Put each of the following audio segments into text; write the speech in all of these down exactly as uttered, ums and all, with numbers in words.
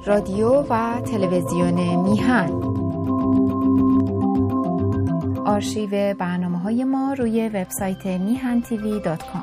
رادیو و تلویزیون میهن. آرشیو برنامه‌های ما روی وبسایت میهن تیوی دات کام.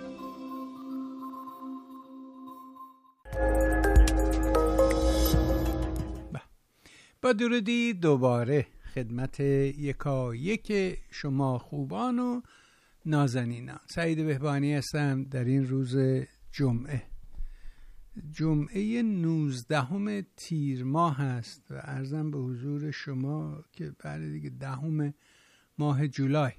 با درودی دوباره خدمت یکا یک شما خوبان و نازنینان. سعید بهبانی هستم در این روز جمعه جمعه نوزدهم تیر ماه هست و عرضم به حضور شما که بعد دیگه دهم ماه جولای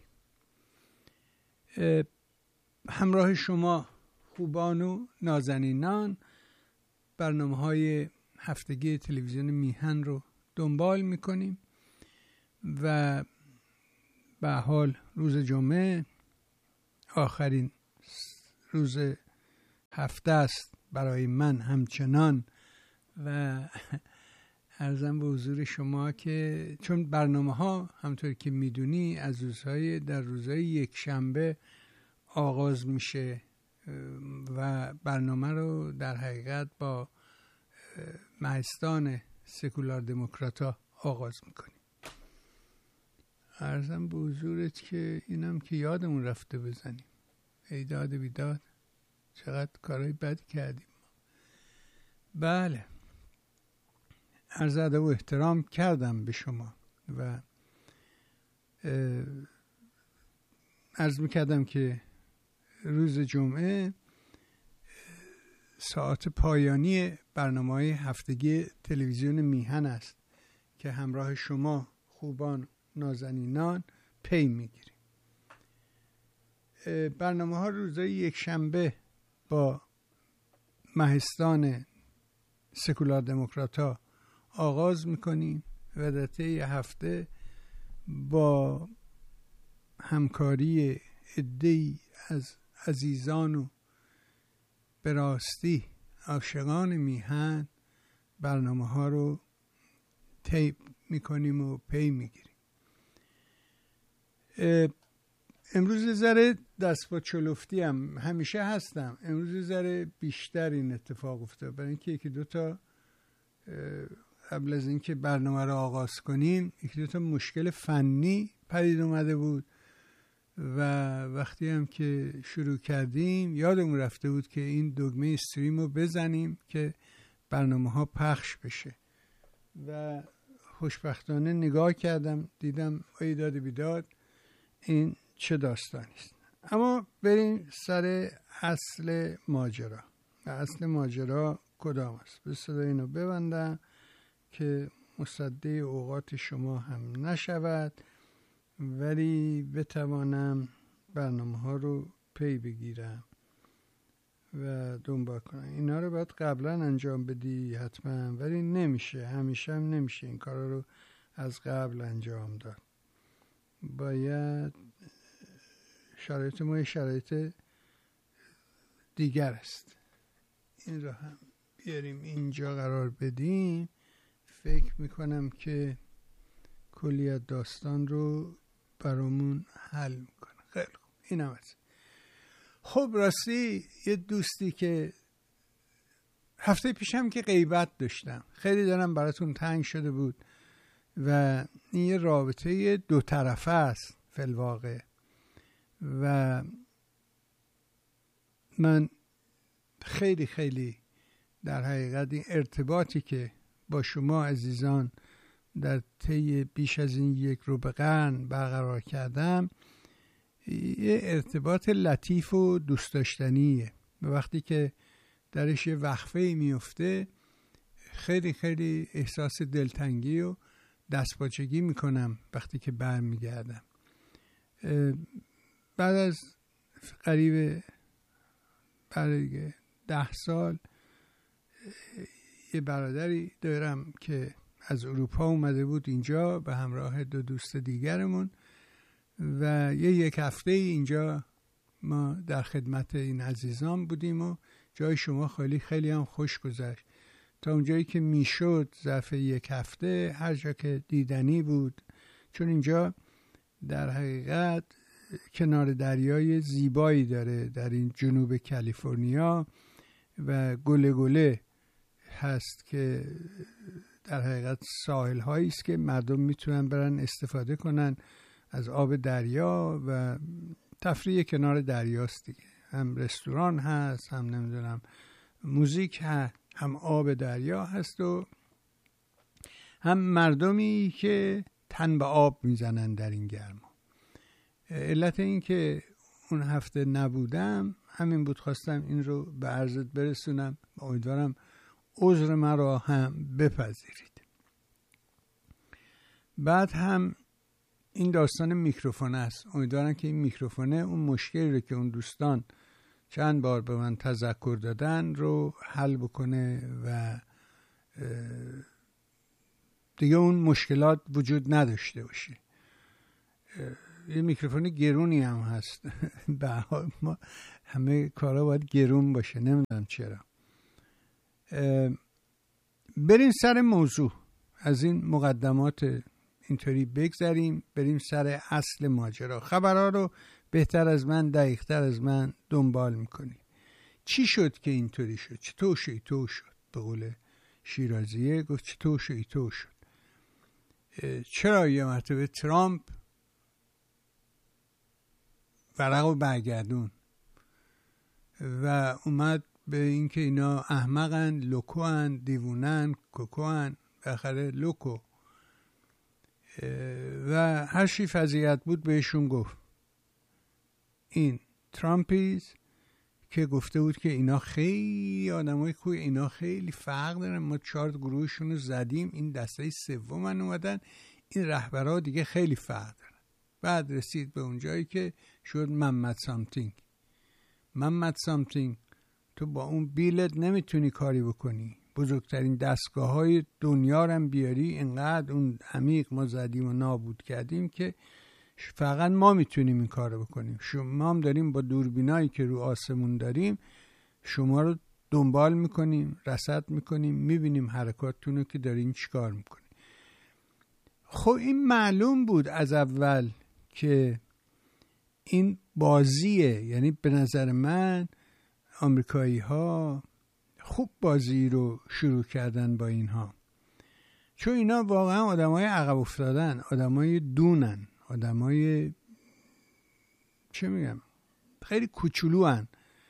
همراه شما خوبان و نازنینان برنامه های هفتگی تلویزیون میهن رو دنبال میکنیم و به حال روز جمعه آخرین روز هفته است برای من همچنان و عرضم به حضور شما که چون برنامه ها همطور که میدونی از روزهای در روزهای یک شنبه آغاز میشه و برنامه رو در حقیقت با مهستان سکولار دموکراتا آغاز میکنیم. عرضم به حضورت که اینم که یادمون رفته بزنیم. ای داد بیداد چقدر کارهای بد کردیم. بله، عرض ادب و احترام کردم به شما و عرض میکردم که روز جمعه ساعت پایانی برنامه‌های هفتگی تلویزیون میهن است که همراه شما خوبان نازنینان پی میگیریم. برنامه ها روزهای یک شنبه با مهستان سکولار دموکراتا آغاز میکنیم و در طی هفته با همکاری عده‌ای از عزیزان و به راستی عاشقان میهن برنامه ها رو تیپ میکنیم و پی میگیریم. امروز ذره دست با چلفتی هم همیشه هستم. امروز ذره بیشتر این اتفاق افتاد برای اینکه یکی دوتا قبل از اینکه برنامه رو آغاز کنیم یکی دوتا مشکل فنی پدید اومده بود و وقتی هم که شروع کردیم یادمون رفته بود که این دکمه استریم رو بزنیم که برنامه ها پخش بشه و خوشبختانه نگاه کردم دیدم ای داد بیداد این چه داستانی است. اما بریم سر اصل ماجرا. اصل ماجرا کدام است؟ به صدا اینو ببندم که مصدق اوقات شما هم نشود ولی بتوانم برنامه ها رو پی بگیرم و دنبال کنم. اینا رو باید قبلا انجام بدی حتما ولی نمیشه، همیشه هم نمیشه این کارا رو از قبل انجام داد. باید شرایط ما شرایط دیگر است. این رو هم بیاریم اینجا قرار بدیم. فکر میکنم که کلیت داستان رو برامون حل میکنه. خیلی خوب، این هم هست. خب راستی یه دوستی که هفته پیشم که غیبت داشتم خیلی دارم براتون تنگ شده بود و این یه رابطه دو طرفه است فی الواقع و من خیلی خیلی در حقیقت این ارتباطی که با شما عزیزان در طی بیش از این یک ربع قرن برقرار کردم یه ارتباط لطیف و دوست داشتنیه. وقتی که درش یه وقفه‌ای میفته خیلی خیلی احساس دلتنگی و دستپاچگی میکنم وقتی که برمیگردم. بعد از قریب برای ده سال یه برادری دارم که از اروپا اومده بود اینجا به همراه دو دوست دیگرمون و یه یک هفته اینجا ما در خدمت این عزیزان بودیم و جای شما خیلی خیلی هم خوش گذشت. تا اونجایی که میشد ظرف یک هفته هر جا که دیدنی بود، چون اینجا در حقیقت کنار دریای زیبایی داره در این جنوب کالیفرنیا و گله گله هست که در حقیقت ساحل هایی است که مردم میتونن برن استفاده کنن از آب دریا و تفریح کنار دریاست دیگه. هم رستوران هست، هم نمیدونم موزیک هست، هم آب دریا هست و هم مردمی که تن به آب میزنن در این گرما. علت این که اون هفته نبودم همین بود، خواستم این رو به عرضت برسونم. امیدوارم عذر مرا هم بپذیرید. بعد هم این داستان میکروفون است. امیدوارم که این میکروفونه اون مشکلی رو که اون دوستان چند بار به من تذکر دادن رو حل بکنه و دیگه اون مشکلات وجود نداشته باشه. یه میکروفون گرونی هم هست. به حال ما همه کارا باید گرون باشه، نمیدونم چرا. بریم سر موضوع، از این مقدمات اینطوری بگذریم، بریم سر اصل ماجرا. خبرها رو بهتر از من، دقیق‌تر از من دنبال میکنی. چی شد که اینطوری شد؟ چطور شیطور شد؟ به قول شیرازیه گفت چطور شیطور شد. چرا یه مرتبه ترامپ ورق و برگردون و اومد به اینکه اینا احمقن، لوکوان، دیوونن، کوکوان، بالاخره لوکو و هر چی فضیحت بود بهشون گفت. این ترامپیز که گفته بود که اینا خیلی آدمای خوبی، اینا خیلی فرق دارن، ما چهار گروهشون رو زدیم، این دسته سومن اومدن، این رهبرها دیگه خیلی فرق دارن. بعد رسید به اون جایی که شد محمد سامتینگ. محمد سامتینگ تو با اون بیلت نمیتونی کاری بکنی، بزرگترین دستگاه های دنیا رو بیاری، اینقدر اون عمیق ما زدیم و نابود کردیم که فقط ما میتونیم این کار رو بکنیم. شما هم داریم با دوربینایی که رو آسمون داریم شما رو دنبال میکنیم، رصد میکنیم، میبینیم حرکاتتون رو که دارین چیکار میکنیم. خب این معلوم بود از اول که این بازیه، یعنی به نظر من آمریکایی ها خوب بازی رو شروع کردن با اینها، چون اینا واقعا آدمای عقب افتادن، آدمای دونن، آدمای چه میگم خیلی کوچولو هن.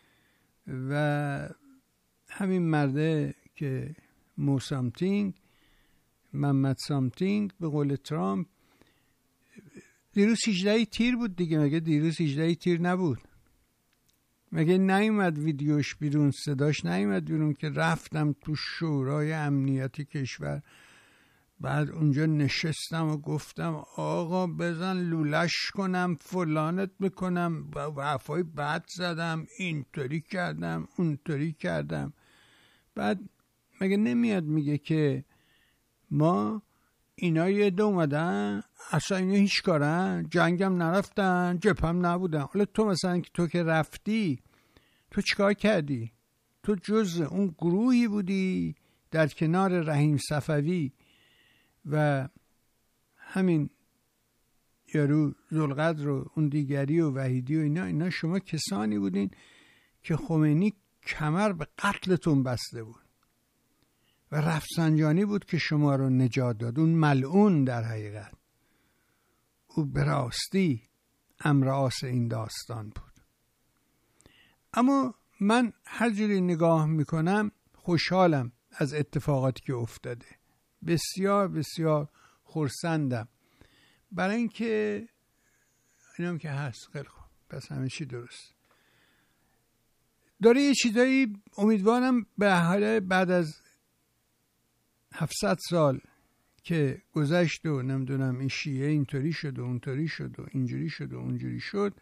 و همین مرده که مو سامتینگ، محمد سامتینگ به قول ترامپ، دیروز هجده تیر بود دیگه، مگه دیروز هجده تیر نبود؟ مگه نیومد ویدیوش بیرون، صداش نیومد بیرون که رفتم تو شورای امنیتی کشور، بعد اونجا نشستم و گفتم آقا بزن لولش کنم، فلانت بکنم، و حرفای بد زدم، اینطوری کردم، اونطوری کردم. بعد مگه نمیاد میگه که ما اینا یه دو اومدن اصلا اینا هیچ کارن، جنگم نرفتن، جبهم نبودن. حالا تو مثلا که تو که رفتی تو چیکار کردی؟ تو جز اون گروهی بودی در کنار رحیم صفوی و همین یارو ذوالقدر و اون دیگری و وحیدی و اینا، اینا شما کسانی بودین که خمینی کمر به قتلتون بسته بود و رفسنجانی بود که شما رو نجات داد. اون ملعون در حقیقت او به راستی امراس این داستان بود. اما من هر جوری نگاه میکنم خوشحالم از اتفاقاتی که افتاده، بسیار بسیار خرسندم، برای اینکه اینم که هست خیلی خوب، پس همه چی درست داره. یه چیزایی امیدوارم به حال بعد از هفتصد سال که گذشت و نمیدونم این شیعه اینطوری شد و اونطوری شد و اینجوری شد و اونجوری شد،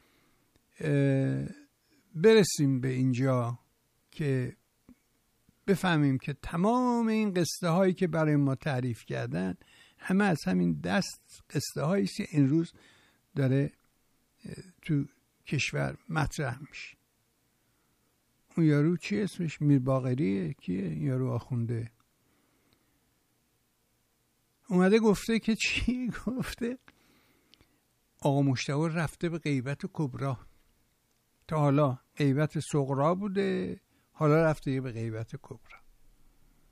برسیم به اینجا که بفهمیم که تمام این قصه هایی که برای ما تعریف کردن همه از همین دست قصه هایی که این روز داره تو کشور مطرح میشه. اون یارو چی اسمش؟ میر باقریه؟ کیه یارو آخونده؟ اومده گفته که چی؟ گفته آقا مشتبه رفته به غیبت کبرا. تا حالا غیبت صغرا بوده، حالا رفته به غیبت کبرا.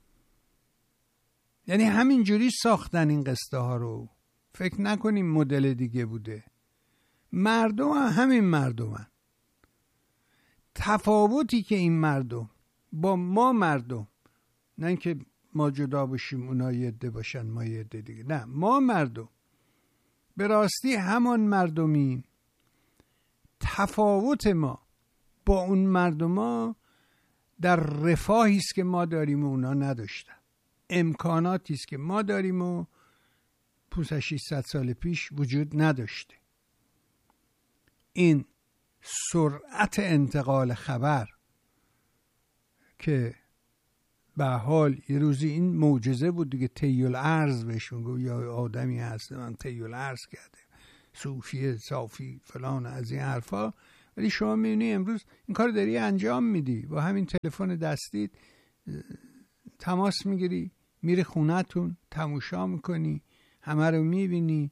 یعنی همینجوری ساختن این قصه ها رو، فکر نکنیم مدل دیگه بوده. مردم هم همین مردم هم. تفاوتی که این مردم با ما مردم، نه اینکه ما جدا باشیم اونا یه عده باشن ما یه عده دیگه، نه، ما مردم به راستی همان مردمیم. تفاوت ما با اون مردم ها در رفاهی است که ما داریم و اونا نداشتن، امکاناتی است که ما داریم و پانصد ششصد سال پیش وجود نداشته. این سرعت انتقال خبر که به حال یه روزی این معجزه بود دیگه، طی‌ال ارض بهشون گفت، یا آدمی هست من طی‌ال ارض کرده، صوفی صافی فلان از این حرفا. ولی شما میبینی امروز این کار داری انجام میدی، با همین تلفن دستیت تماس میگیری، میری خونه‌تون تماشا میکنی، همه رو میبینی.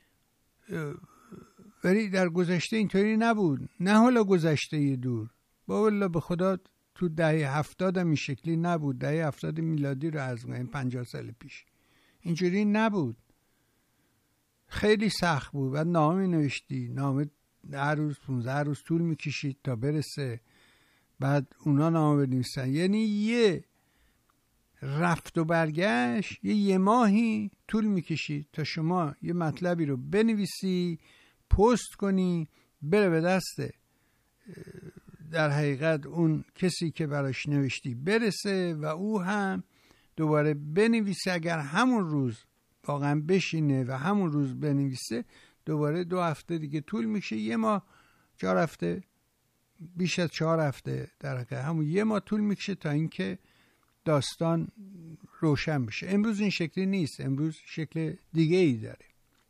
ولی در گذشته اینطوری نبود، نه حالا گذشته یه دور، با والله به خدا تو دهه هفتاد هم این شکلی نبود. دهه هفتاد میلادی رو از این پنجاه سال پیش اینجوری نبود، خیلی سخت بود. بعد نامه نوشتی، نامه ده روز پونزده روز طول میکشید تا برسه، بعد اونا نامه بنویسن، یعنی یه رفت و برگشت یه یه ماهی طول میکشید تا شما یه مطلبی رو بنویسی، پست کنی، بره به دست در حقیقت اون کسی که براش نوشتی برسه و او هم دوباره بنویسه. اگر همون روز واقعا بشینه و همون روز بنویسه، دوباره دو هفته دیگه طول میشه، یه ماه، چهار هفته، بیش از چهار هفته در حقیقت همون یه ماه طول میشه تا اینکه داستان روشن بشه. امروز این شکلی نیست، امروز شکل دیگه ای داره.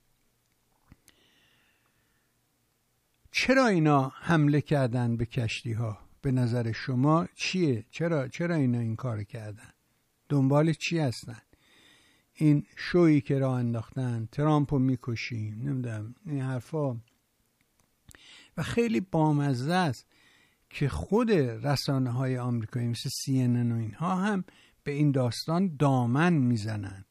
چرا اینا حمله کردن به کشتی ها؟ به نظر شما چیه؟ چرا چرا اینا این کار کردن؟ دنبال چی هستن؟ این شویی که راه انداختن، ترامپو میکشیم، نمیدونم این حرفا. و خیلی بامزه است که خود رسانه های آمریکایی مثل سی ان ان و اینها هم به این داستان دامن میزنن.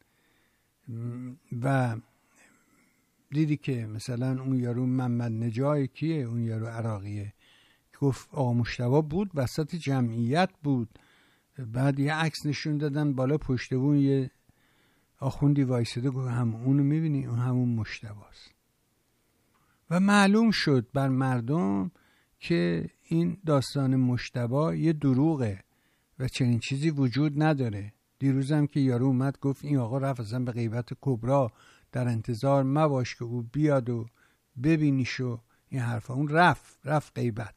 و دیدی که مثلا اون یارو محمد نجای کیه، اون یارو عراقیه، گفت آقا مشتبه بود وسط جمعیت بود، بعد یه عکس نشون دادن بالا پشت بون یه آخوندی وایساده، گفت هم اونو میبینی، اون همون مشتبه است. و معلوم شد بر مردم که این داستان مشتبه یه دروغه و چنین چیزی وجود نداره. دیروزم که یارو اومد گفت این آقا رفت ازن به غیبت کبرا، در انتظار مباش که او بیاد و ببینیشو، این حرفا. اون رفت رفت غیبت.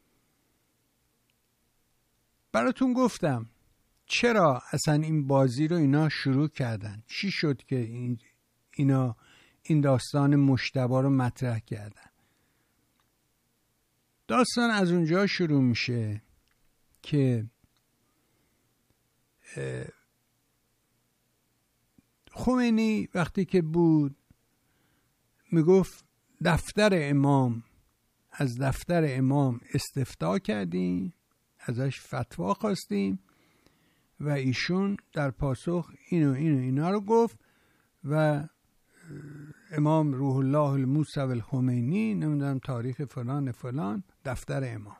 براتون گفتم چرا اصلا این بازی رو اینا شروع کردن، چی شد که این اینا این داستان مشتبه رو مطرح کردن. داستان از اونجا شروع میشه که خمینی وقتی که بود میگفت دفتر امام، از دفتر امام استفتاء کردیم، ازش فتوا خواستیم و ایشون در پاسخ اینو اینو اینا رو گفت و امام روح الله الموسی الخمینی نمیدونم تاریخ فلان فلان دفتر امام.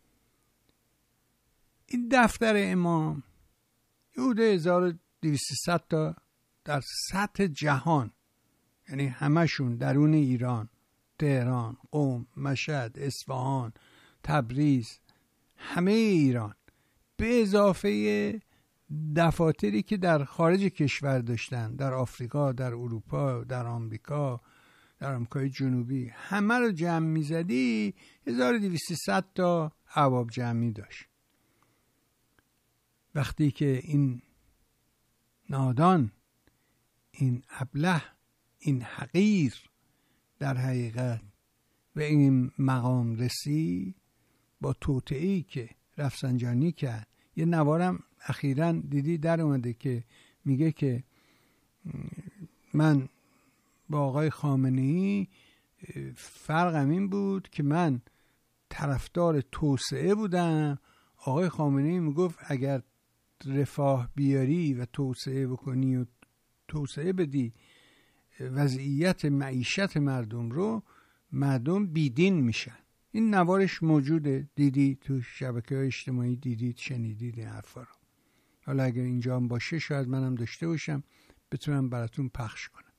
این دفتر امام حدود هزار و دویست تا در سطح جهان، یعنی همشون درون ایران، تهران، قم، مشهد، اصفهان، تبریز، همه ایران، به اضافه دفاتری که در خارج کشور داشتن، در آفریقا، در اروپا، در آمریکا، در آمریکای جنوبی، همه رو جمع میزدی هزار و دویست تا ارباب جمعی داشت. وقتی که این نادان، این ابله، این حقیر در حقیقت به این مقام رسی، با توطئه‌ای که رفسنجانی کرد، یه نوارم اخیراً دیدی در اومده که میگه که من با آقای خامنه‌ای فرقم این بود که من طرفدار توسعه بودم، آقای خامنه‌ای میگفت اگر رفاه بیاری و توسعه بکنی و توسعه بدی وضعیت معیشت مردم رو، مردم بیدین میشن. این نوارش موجوده، دیدی تو شبکه‌های اجتماعی، دیدید شنیدید این حرفا رو. حالا اگر اینجا هم باشه شاید منم داشته باشم بتونم براتون پخش کنم.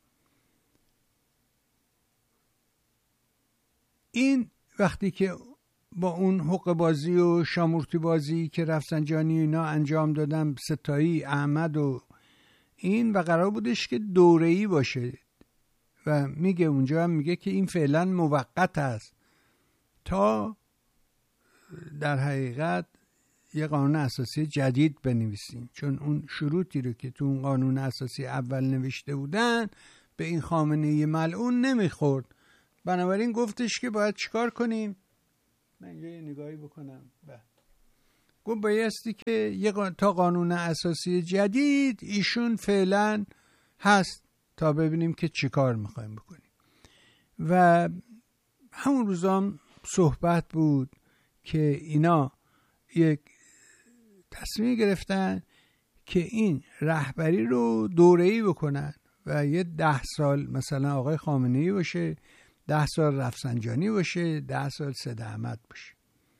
این وقتی که با اون حقه بازی و شامورتی بازی که رفسنجانی اینا انجام دادن، ستایی احمد و این، و قرار بودش که دوره‌ای باشه و میگه اونجا هم میگه که این فعلا موقت است تا در حقیقت یه قانون اساسی جدید بنویسیم، چون اون شروطی رو که تو اون قانون اساسی اول نوشته بودن به این خامنه‌ای ملعون نمیخورد. بنابراین گفتش که باید چیکار کنیم؟ من اینجا یه نگاهی بکنم. بعد گفت بایستی که یه قا... تا قانون اساسی جدید ایشون فعلا هست تا ببینیم که چیکار میخوایم بکنیم. و همون روزام صحبت بود که اینا یک تصمیم گرفتن که این رهبری رو دوره‌ای بکنن و یه ده سال مثلا آقای خامنه‌ای باشه، ده سال رفسنجانی باشه، ده سال سید احمد باشه.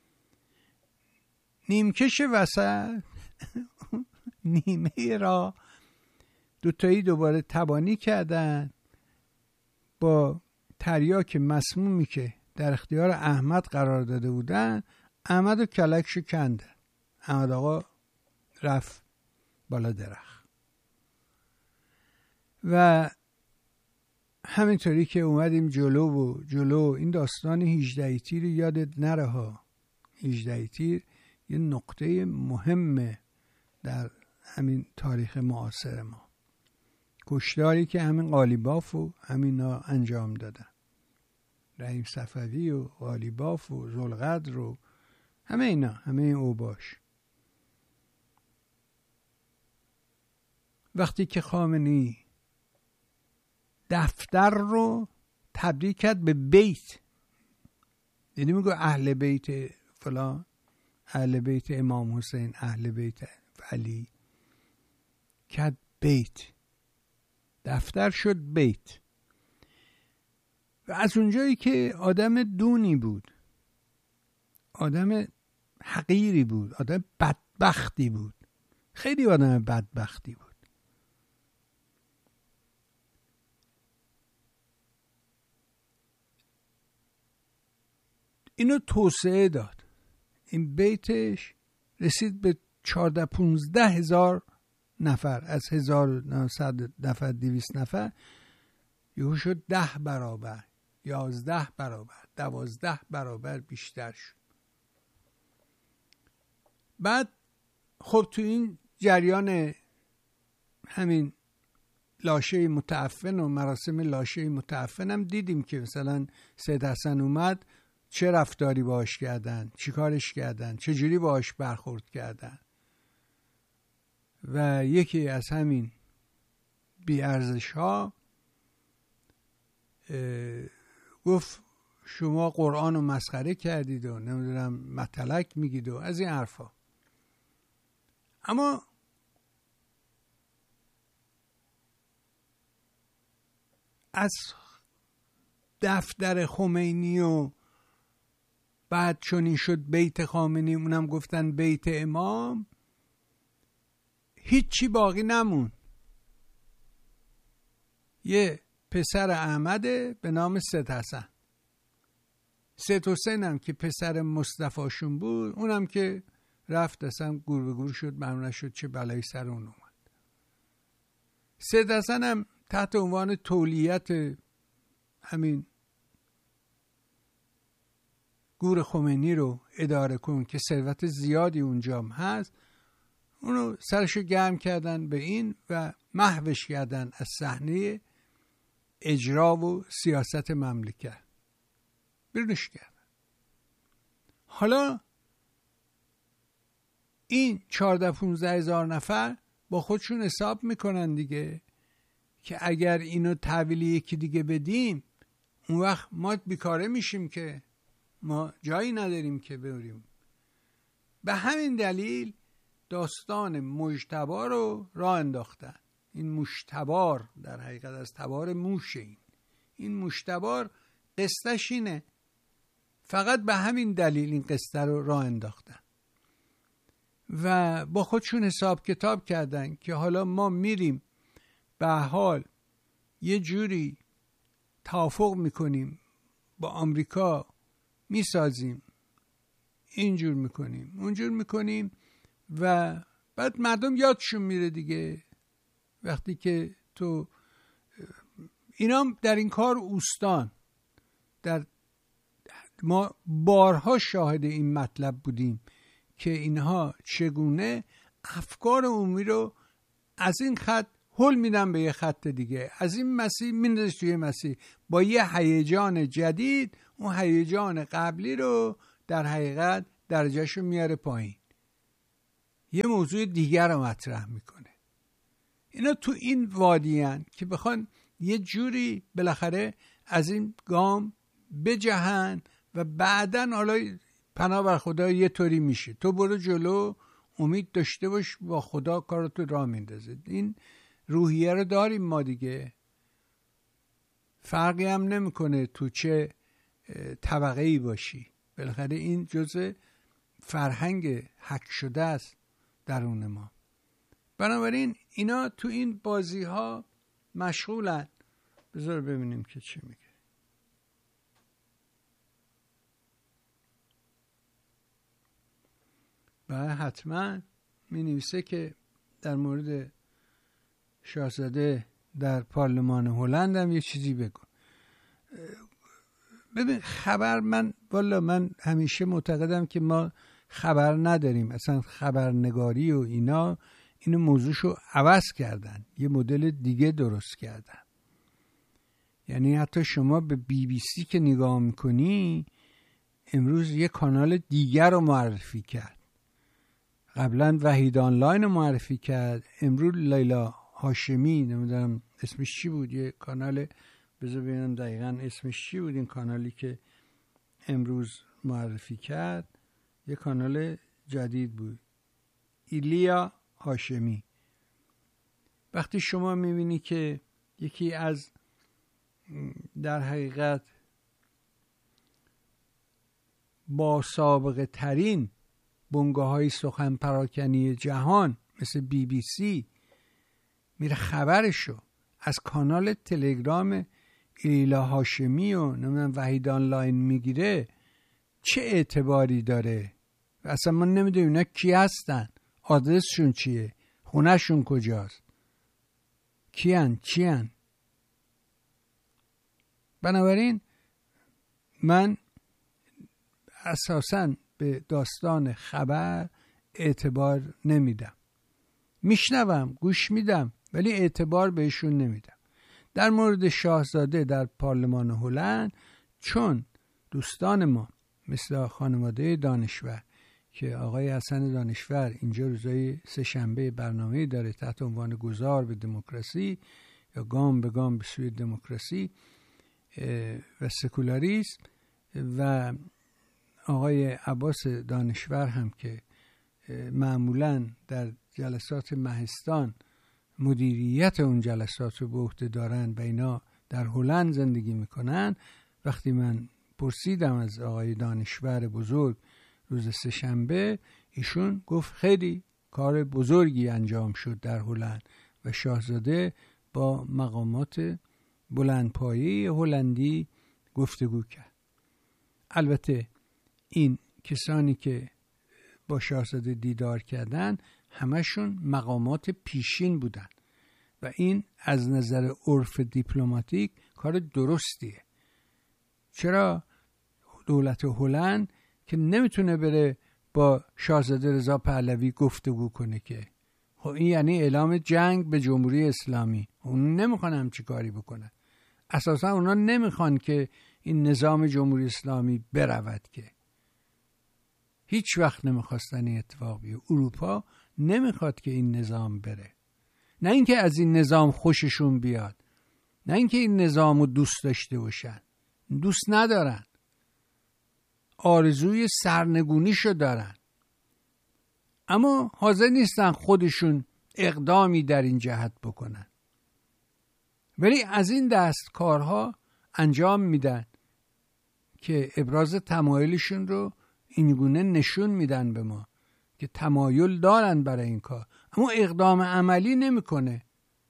نیمکش وسط نیمه را دوتایی دوباره تبانی کردن با تریاک مسمومی که در اختیار احمد قرار داده بودن. احمد و کلکشو کندن. احمد آقا رفت بالا درخت و همینطوری که اومدیم جلو و جلو. این داستان هجده تیر یادت نره ها. هجده تیر یه نقطه مهمه در همین تاریخ معاصر ما. کشتاری که همین قالیباف و همینا انجام دادن، رحیم صفوی و قالیباف و ذوالقدر و همه اینا، همه این اوباش. وقتی که خامنه‌ای دفتر رو تبدیل کرد به بیت، یعنی میگه اهل بیت فلان، اهل بیت امام حسین، اهل بیت علی، کرد بیت، دفتر شد بیت. و از اونجایی که آدم دونی بود، آدم حقیری بود، آدم بدبختی بود، خیلی آدم بدبختی بود، اینو توسعه داد. این بیتش رسید به چهارده پونزده هزار نفر، از هزار و نهصد نفر دویست نفر یهو شد ده برابر، یازده برابر، دوازده برابر بیشتر شد. بعد خب تو این جریان همین لاشه متعفن و مراسم لاشه متعفن هم دیدیم که مثلا سید حسن اومد چه رفتاری باهاش کردن، چی کارش کردن، چه جوری باهاش برخورد کردن. و یکی از همین بی‌ارزش ها گفت شما قرآن رو مسخره کردید و نمیدونم متلک میگید و از این حرفا. اما از دفتر خمینی و بعد چون این شد بیت خامنه‌ای، اونم گفتن بیت امام، هیچی باقی نمون. یه پسر احمده به نام سید حسن، سید حسین هم که پسر مصطفیشون بود، اونم که رفت اصلا گور به گور شد، معلوم نشد چه بلایی سر اون اومد. سید حسن هم تحت عنوان تولیت همین گور خمینی رو اداره کن که ثروت زیادی اونجا هم هست، اونو سرشو گرم کردن به این و محوش کردن از صحنه اجرا و سیاست مملکت، بیرونش کردن. حالا این چهارده پونزده هزار نفر با خودشون حساب میکنن دیگه که اگر اینو تحویل یکی دیگه بدیم اون وقت ما بیکاره میشیم که ما جایی نداریم که بریم. به همین دلیل داستان مجتبی رو راه انداختن. این مشتبار در حقیقت از تبار موشه، این این مشتبار قصتش اینه. فقط به همین دلیل این قصه رو راه انداختن و با خودشون حساب کتاب کردن که حالا ما میریم به حال یه جوری توافق میکنیم با آمریکا، میسازیم، اینجور میکنیم اونجور میکنیم و بعد مردم یادشون میره دیگه. وقتی که تو اینا در این کار اوستان، در ما بارها شاهد این مطلب بودیم که اینها چگونه افکار عمومی رو از این خط هل میدن به یه خط دیگه، از این مسیر میندازه توی مسیر با یه هیجان جدید، اون هیجان قبلی رو در حقیقت درجهشو میاره پایین، یه موضوع دیگر رو مطرح میکنه. اینا تو این وادی هن که بخوان یه جوری بالاخره از این گام بجهن و بعدن حالا پناه بر خدا یه طوری میشه. تو برو جلو، امید داشته باش، با خدا کارتو راه میندازه. این روحیه رو داریم ما دیگه. فرقی هم نمیکنه تو چه طبقه ای باشی، بالاخره این جزء فرهنگ حک شده است درون ما. بنابراین اینا تو این بازی ها مشغولن. بذار ببینیم که چی میگه. و حتما می نویسه که در مورد شاهزاده در پارلمان هلند هم یه چیزی بگو. ببین خبر، من والا من همیشه معتقدم که ما خبر نداریم، اصلا خبرنگاری و اینا اینو موضوعشو عوض کردن، یه مدل دیگه درست کردن. یعنی حتی شما به بی بی سی که نگاه میکنی امروز یه کانال دیگر رو معرفی کرد. قبلا وحید آنلاین رو معرفی کرد، امروز لیلا هاشمی، نمیدونم اسمش چی بود، یه کانال، بذار ببینم دقیقا اسمش چی بود این کانالی که امروز معرفی کرد، یه کانال جدید بود، ایلیا هاشمی. وقتی شما میبینی که یکی از در حقیقت با سابقه ترین بنگاه های سخن پراکنی جهان مثل بی بی سی میره خبرشو از کانال تلگرام ایلا هاشمی و نمیدونم وحید آنلاین میگیره، چه اعتباری داره؟ اصلا ما نمیدونیم اینا کی هستن، آدرسشون چیه، خونهشون کجاست، کیان چیان. بنابراین من اساساً به داستان خبر اعتبار نمیدم. میشنوم، گوش میدم، ولی اعتبار بهشون نمیدم. در مورد شاهزاده در پارلمان هلند، چون دوستان ما مثل خانواده دانشور که آقای حسن دانشور اینجا روزای سه شنبه برنامه داره تحت عنوان گذار به دموکراسی یا گام به گام به سوی دموکراسی و سکولاریسم، و آقای عباس دانشور هم که معمولاً در جلسات مهستان مدیریت اون جلسات رو به عهده دارن و اینا در هلند زندگی میکنن. وقتی من پرسیدم از آقای دانشور بزرگ روز سه شنبه، ایشون گفت خیلی کار بزرگی انجام شد در هلند و شاهزاده با مقامات بلندپایه هلندی گفتگو کرد. البته این کسانی که با شاهزاده دیدار کردن همشون مقامات پیشین بودن و این از نظر عرف دیپلماتیک کار درستیه. چرا دولت هلند که نمیتونه بره با شاهزاده رضا پهلوی گفتگو کنه که خب این یعنی اعلام جنگ به جمهوری اسلامی. اون نمیخوان همچی کاری بکنن. اساسا اونا نمیخوان که این نظام جمهوری اسلامی برود، که هیچ وقت نمیخواستن این اتفاق بیفته. اروپا نمیخواد که این نظام بره، نه اینکه از این نظام خوششون بیاد، نه اینکه این نظام رو دوست داشته باشن، دوست ندارن، آرزوی سرنگونیشو دارن، اما حاضر نیستن خودشون اقدامی در این جهت بکنن، ولی از این دست کارها انجام میدن که ابراز تمایلشون رو اینگونه نشون میدن به ما که تمایل دارن برای این کار، اما اقدام عملی نمیکنه.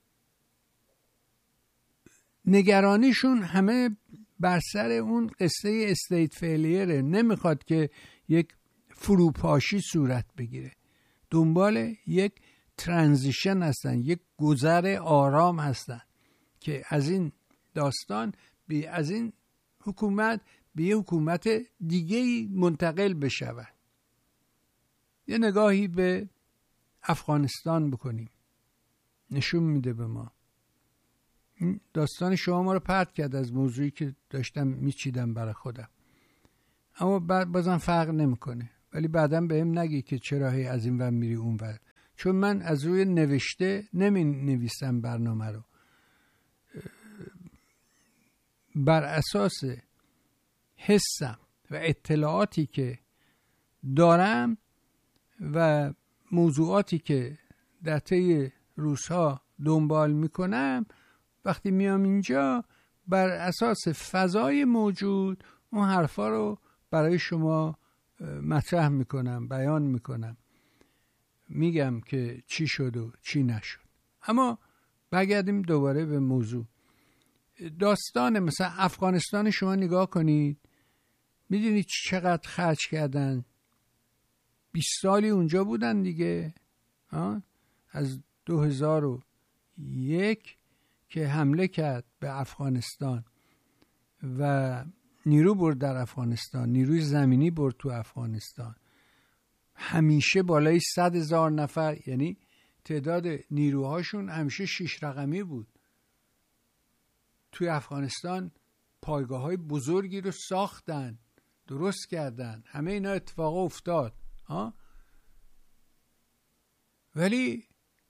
نگرانیشون همه بر سر اون قصه استیت فیلیره، نمیخواد که یک فروپاشی صورت بگیره، دنبال یک ترانزیشن هستن، یک گذر آرام هستن که از این داستان بی از این حکومت به یه حکومت دیگه‌ای منتقل بشود. یه نگاهی به افغانستان بکنیم، نشون میده به ما. داستان شما ما رو پرت کرد از موضوعی که داشتم میچیدم برای خودم، اما بازم فرق نمیکنه. ولی بعدم بهم نگی که چرا هی از این ور میری اون ور، چون من از روی نوشته نمی نویسم برنامه رو، بر اساس حسم و اطلاعاتی که دارم و موضوعاتی که در طی روزها دنبال میکنم، وقتی میام اینجا بر اساس فضای موجود اون حرفا رو برای شما مطرح میکنم، بیان میکنم، میگم که چی شد و چی نشد. اما برگردیم دوباره به موضوع. داستان مثلا افغانستان شما نگاه کنید، میدونید چقدر خرج کردن؟ بیست سالی اونجا بودن دیگه، آه؟ از دو هزار و یک که حمله کرد به افغانستان و نیرو برد در افغانستان، نیروی زمینی برد تو افغانستان، همیشه بالای صد هزار نفر، یعنی تعداد نیروهاشون همیشه شش رقمی بود. توی افغانستان پایگاه های بزرگی رو ساختن، درست کردن، همه اینا اتفاق افتاد ها؟ ولی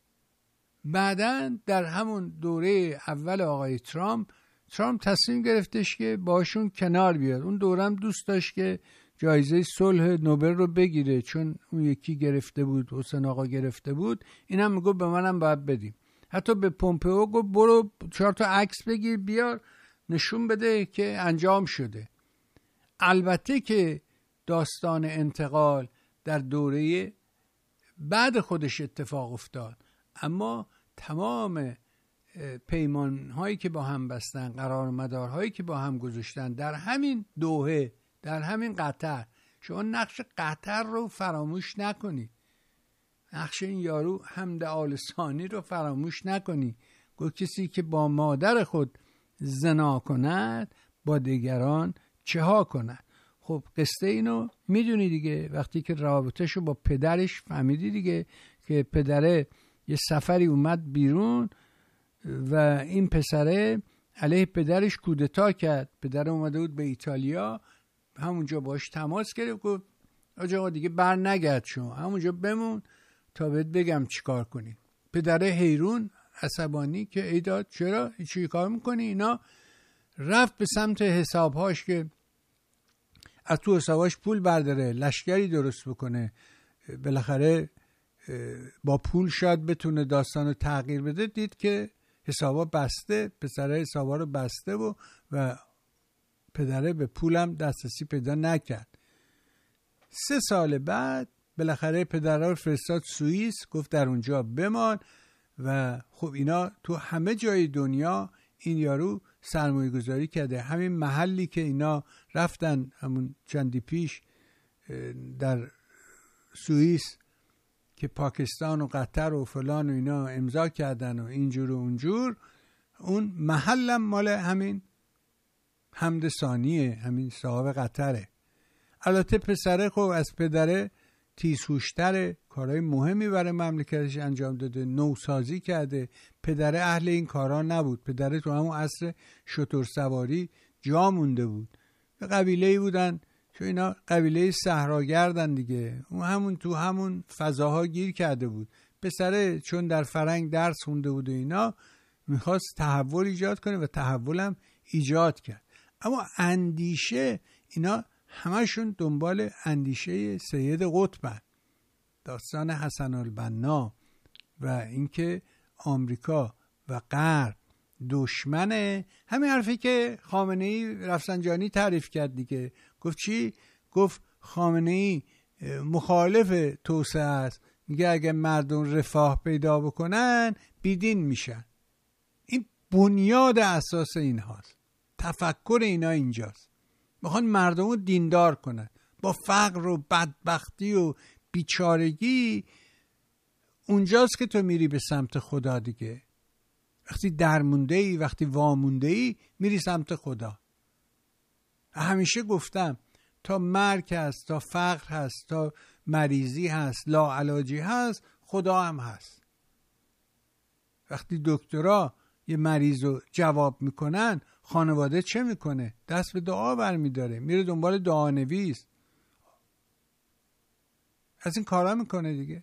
بعداً در همون دوره اول آقای ترامپ ترامپ تصمیم گرفتش که باشون کنار بیاد. اون دورم دوست داشت که جایزه صلح نوبل رو بگیره، چون اون یکی گرفته بود، حسین آقا گرفته بود، اینم میگه به منم باید بدیم. حتی به پومپئو گفت برو چهار تا عکس بگیر بیار نشون بده که انجام شده. البته که داستان انتقال در دوره بعد خودش اتفاق افتاد، اما تمام پیمان هایی که با هم بستن، قرارمدار هایی که با هم گذاشتن در همین دوحه، در همین قطر، شما نقش قطر رو فراموش نکنی، نقش این یارو حمد آل ثانی رو فراموش نکنی. گفت کسی که با مادر خود زنا کند با دیگران چه ها کند. خب قصه اینو میدونی دیگه، وقتی که رابطهشو با پدرش فهمیدی دیگه، که پدره یه سفری اومد بیرون و این پسره علیه پدرش کودتا کرد. پدر اومده بود به ایتالیا، همونجا باش تماس گرفت، گفت آقا دیگه بر نگرد، شما همونجا بمون تا بهت بگم چیکار کنی. پدر حیرون عصبانی که ایداد چرا چی کار میکنی اینا، رفت به سمت حسابهاش که از تو حسابهاش پول برداره، لشکری درست بکنه، بالاخره با پول شاید بتونه داستان رو تغییر بده. دید که حسابا بسته، پسره حسابا رو بسته و و پدره به پولم دسترسی پیدا نکرد. سه سال بعد بالاخره پدره رو فرستاد سوئیس، گفت در اونجا بمان و خب اینا تو همه جای دنیا این یارو سرمایه گذاری کرده. همین محلی که اینا رفتن همون چندی پیش در سوئیس که پاکستان و قطر و فلان و اینا امضا کردن و اینجور و اونجور، اون محلم مال همین حمد ثانیه، همین صاحب قطره. البته پسره خب از پدره تیزهوشتره، کارهای مهمی برای مملکتش انجام داده، نوسازی کرده. پدره اهل این کارا نبود، پدره تو همون عصر شتر سواری جا مونده بود. قبیله‌ای بودن چون اینا قبیله صحراگردن دیگه، اون همون تو همون فضاها گیر کرده بود. پسره چون در فرنگ درس خونده بود و اینا، میخواست تحول ایجاد کنه و تحول هم ایجاد کرد. اما اندیشه اینا همشون دنبال اندیشه سید قطبن. داستان حسن البنا و اینکه آمریکا و غرب دشمنه. همین حرفی که خامنه‌ای رفسنجانی تعریف کرد دیگه. گفت چی؟ گفت خامنه‌ای مخالف توسعه است، میگه اگه مردم رفاه پیدا بکنن بیدین میشن. این بنیاد اساس این هاست. تفکر اینا اینجاست. میخوان مردم رو دیندار کنن. با فقر و بدبختی و بیچارگی اونجاست که تو میری به سمت خدا دیگه. وقتی درمونده ای، وقتی وامونده ای، میری سمت خدا. همیشه گفتم تا مرگ هست، تا فقر هست، تا مریضی هست، لاعلاجی هست، خدا هم هست. وقتی دکترها یه مریض رو جواب میکنن، خانواده چه میکنه؟ دست به دعا برمیداره، میره دنبال دعانویس، از این کارا میکنه دیگه.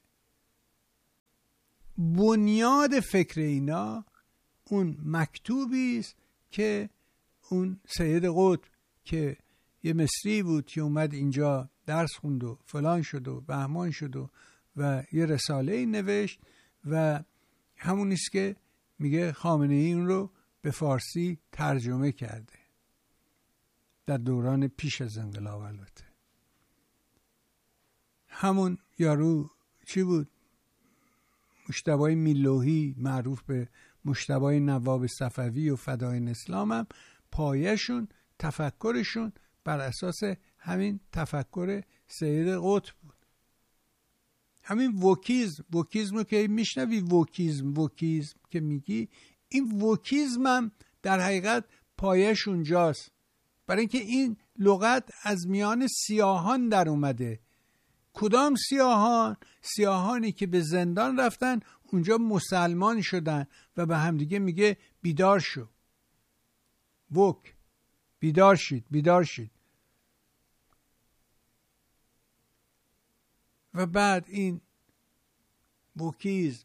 بنیاد فکر اینا اون مکتوبی است که اون سید قطب که یه مصری بود که اومد اینجا درس خوند و فلان شد و بهمان شد و, و یه رساله نوشت و همون است که میگه خامنه‌ای اون رو به فارسی ترجمه کرده در دوران پیش از انقلاب. البته همون یارو چی بود؟ مجتبی میلوحی، معروف به مجتبی نواب صفوی و فدایین اسلام، هم پایشون تفکرشون بر اساس همین تفکر سید قطب بود. همین وکیزم، وکیزم رو که میشنوی، وکیزم وکیزم که میگی، این وکیزم هم در حقیقت پایش اونجاست. برای اینکه این لغت از میان سیاهان در اومده. کدام سیاهان؟ سیاهانی که به زندان رفتن، اونجا مسلمان شدن و به همدیگه میگه بیدار شو، وک، بیدار شید، بیدار شید. و بعد این وکیز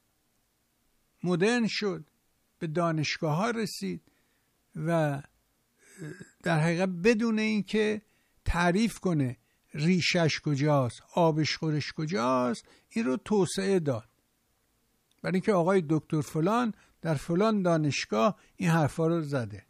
مدرن شد، به دانشگاه ها رسید و در حقیقت بدون اینکه تعریف کنه ریشش کجاست، آبش خورش کجاست، این رو توسعه داد. برای اینکه آقای دکتر فلان در فلان دانشگاه این حرفا رو زده.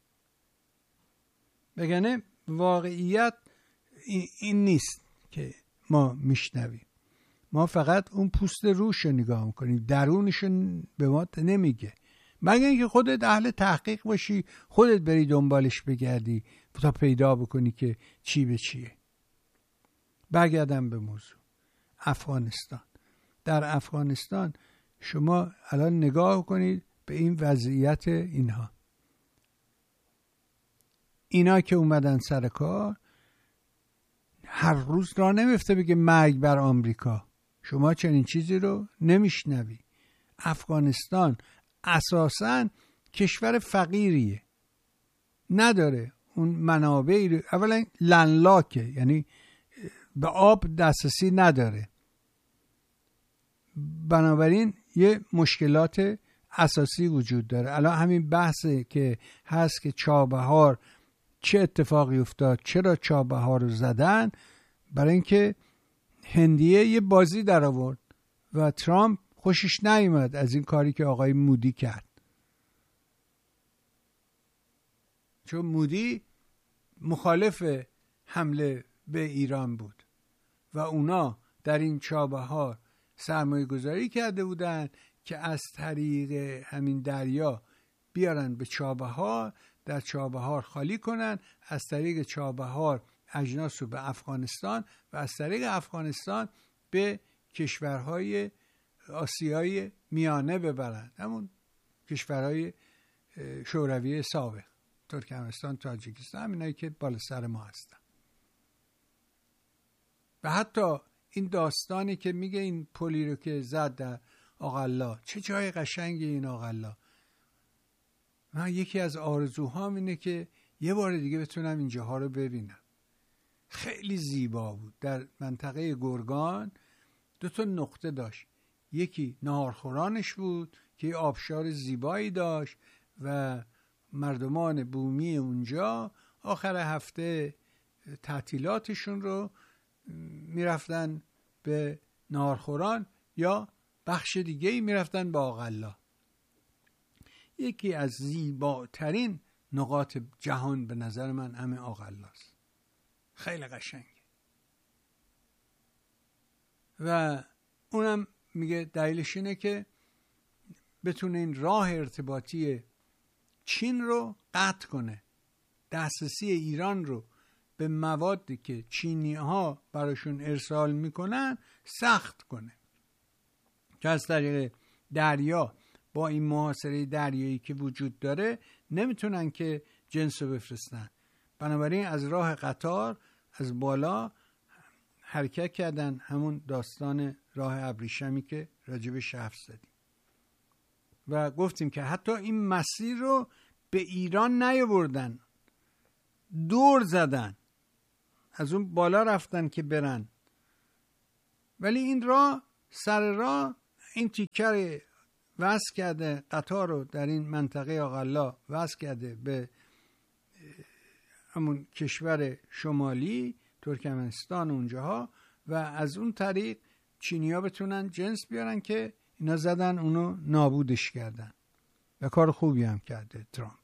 بگنه واقعیت این نیست که ما میشنویم. ما فقط اون پوست روش رو نگاه میکنیم، درونش رو به ما نمیگه. مگه اینکه خودت اهل تحقیق باشی، خودت بری دنبالش بگردی تا پیدا بکنی که چی به چیه. برگردم به موضوع افغانستان. در افغانستان شما الان نگاه کنید به این وضعیت اینها. اینا که اومدن سر کار هر روز را نمیفته بگه مرگ بر آمریکا. شما چنین چیزی رو نمیشنوی. افغانستان اساساً کشور فقیریه، نداره اون منابعی رو. اولا لنلاکه، یعنی به آب دسترسی نداره. بنابراین یه مشکلات اساسی وجود داره. الان همین بحثه که هست که چابهار چه اتفاقی افتاد، چرا چابهار رو زدن، برای اینکه هندیه یه بازی در آورد و ترامپ خوشش نیامد از این کاری که آقای مودی کرد. چون مودی مخالف حمله به ایران بود و اونا در این چابهار سرمایه گذاری کرده بودن که از طریق همین دریا بیارن به چابهار، در چابهار خالی کنن، از طریق چابهار اجناس رو به افغانستان و از طریق افغانستان به کشورهای آسیای میانه ببرن، همون کشورهای شوروی سابق، ترکمنستان، تاجیکستان، همینایی که بالا سر ما هستن. و حتی این داستانی که میگه این پلی رو که زد در آقلا، چه جای قشنگی این آقلا. من یکی از آرزوهام اینه که یه بار دیگه بتونم اینجاها رو ببینم. خیلی زیبا بود. در منطقه گرگان دو تا نقطه داشت. یکی ناهارخورانش بود که آبشار زیبایی داشت و مردمان بومی اونجا آخر هفته تعطیلاتشون رو میرفتن به ناهارخوران یا بخش دیگه ای میرفتن به آقالله. یکی از زیباترین نقاط جهان به نظر من همه آقالله است. خیلی قشنگه و اونم میگه دلیلش اینه که بتونه این راه ارتباطی چین رو قطع کنه، دسترسی ایران رو به موادی که چینی ها براشون ارسال میکنن سخت کنه، که از طریق دریا با این محاصره دریایی که وجود داره نمیتونن که جنس رو بفرستن. بنابراین از راه قطار از بالا حرکت کردن، همون داستان راه ابریشمی که راجبش حرف زدیم و گفتیم که حتی این مسیر رو به ایران نیاوردن، دور زدن، از اون بالا رفتن که برن، ولی این راه سر راه این تیکر وصل کرده، قطار رو در این منطقه آقالله وصل کرده به همون کشور شمالی ترکمنستان اونجاها و از اون طریق چینی‌ها بتونن جنس بیارن که اینا زدن اونو نابودش کردن و کار خوبی هم کرده ترامپ.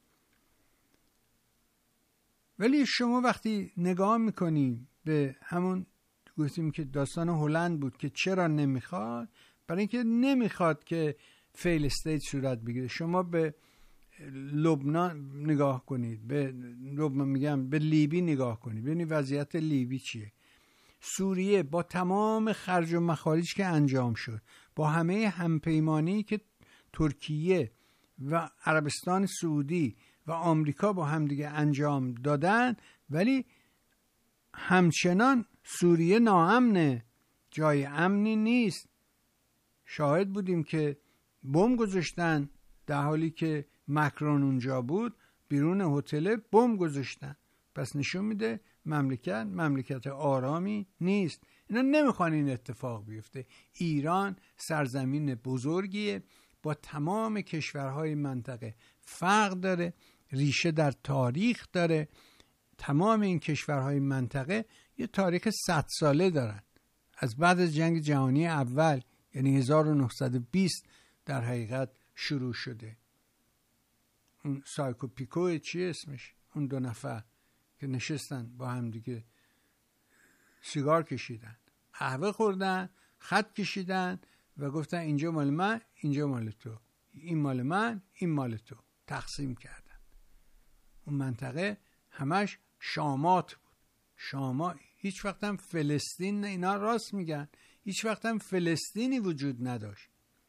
ولی شما وقتی نگاه میکنی به همون گفتیم که داستان هلند بود که چرا نمیخواد، برای اینکه نمیخواد که فیل استیت صورت بگیره. شما به لبنان نگاه کنید، به لبنان میگم به لیبی نگاه کنید، ببینید وضعیت لیبی چیه. سوریه با تمام خرج و مخارج که انجام شد، با همه همپیمانی که ترکیه و عربستان سعودی و آمریکا با همدیگه انجام دادن، ولی همچنان سوریه ناامنه، جای امنی نیست. شاهد بودیم که بمب گذاشتن در حالی که مکرون اونجا بود، بیرون هتل بمب گذاشتن. پس نشون میده مملکت مملکت آرامی نیست. اینا نمیخوان این اتفاق بیفته. ایران سرزمین بزرگیه، با تمام کشورهای منطقه فرق داره، ریشه در تاریخ داره. تمام این کشورهای منطقه یه تاریخ صد ساله دارن، از بعد از جنگ جهانی اول، یعنی هزار و نهصد و بیست در حقیقت شروع شده. اون سایکو پیکو چی اسمش، اون دو نفر که نشستن با هم دیگه سیگار کشیدن، قهوه خوردن، خط کشیدن و گفتن اینجا مال من، اینجا مال تو، این مال من، این مال تو، تقسیم کردن. اون منطقه همش شامات بود. شاما هیچ وقت هم فلسطین، اینا راست میگن، هیچ وقت هم فلسطینی وجود نداشت،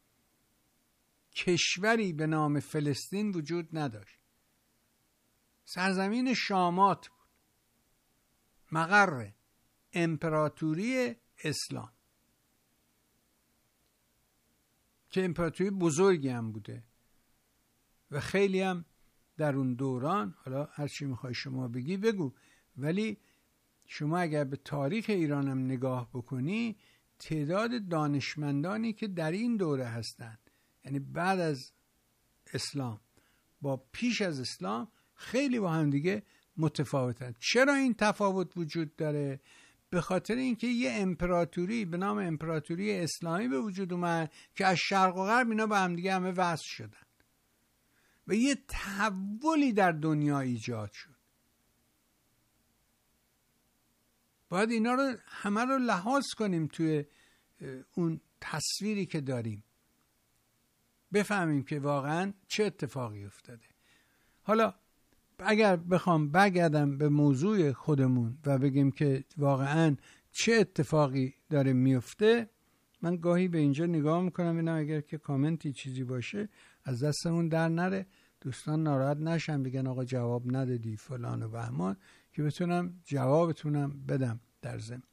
کشوری به نام فلسطین وجود نداشت. سرزمین شامات بود، مقر امپراتوری اسلام که امپراتوری بزرگی هم بوده و خیلی هم در اون دوران، حالا هر چی میخوای شما بگی بگو، ولی شما اگر به تاریخ ایران هم نگاه بکنی، تعداد دانشمندانی که در این دوره هستند، یعنی بعد از اسلام با پیش از اسلام، خیلی با هم دیگه متفاوتن. چرا این تفاوت وجود داره؟ به خاطر اینکه یه امپراتوری به نام امپراتوری اسلامی به وجود اومد که از شرق و غرب اینا با هم دیگه همه وصل شدن و یه تحولی در دنیا ایجاد شد. باید اینا رو همه رو لحاظ کنیم توی اون تصویری که داریم، بفهمیم که واقعا چه اتفاقی افتاده. حالا اگر بخوام برگردم به موضوع خودمون و بگیم که واقعا چه اتفاقی داره میفته، من گاهی به اینجا نگاه میکنم ببینم اگر که کامنتی چیزی باشه از دستمون در نره، دوستان ناراحت نشن بگن آقا جواب ندادی فلان و بهمان، که بتونم جوابتونم بدم در ضمن.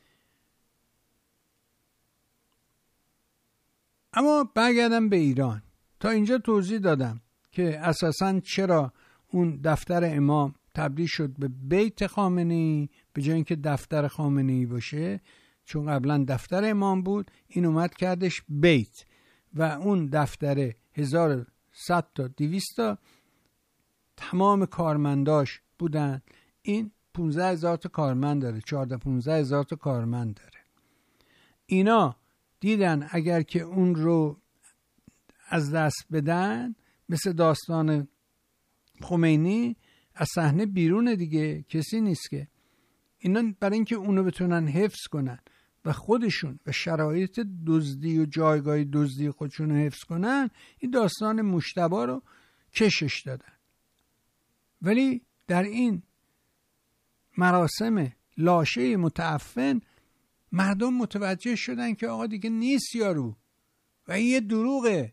اما برگردم به ایران. تا اینجا توضیح دادم که اساساً چرا اون دفتر امام تبدیل شد به بیت خامنه‌ای به جای اینکه دفتر خامنه‌ای باشه، چون قبلا دفتر امام بود، این اومد کردش بیت و اون دفتر هزار و صد تا دویست تا تمام کارمنداش بودن. این پونزده هزار تا کارمند داره، چهارده پونزده هزار تا کارمند داره. اینا دیدن اگر که اون رو از دست بدن، مثل داستان خمینی، از صحنه بیرونه دیگه، کسی نیست که. اینا برای اینکه اونو بتونن حفظ کنن و خودشون و شرایط دزدی و جایگاه دزدی خودشون رو حفظ کنن، این داستان مجتبی رو کشش دادن. ولی در این مراسم لاشه متعفن مردم متوجه شدن که آقا دیگه نیست یارو و این یه دروغه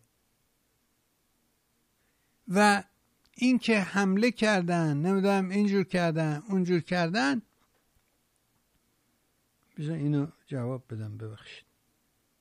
و این که حمله کردن، نمیدونم اینجور کردن اونجور کردن. بذار اینو جواب بدم، ببخشید.